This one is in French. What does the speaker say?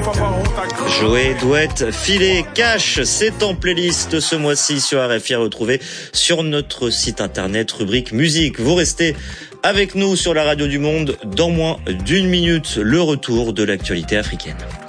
Joey, Douette, Filet, Cash, c'est en playlist ce mois-ci sur RFI, retrouvé sur notre site internet, rubrique musique. Vous restez avec nous sur la radio du Monde. Dans moins d'une minute, le retour de l'actualité africaine.